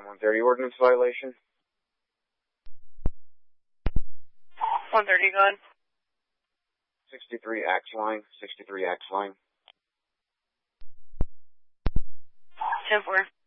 130 ordinance violation. 130, go ahead. 63 axe line, 63 axe line. 10-4.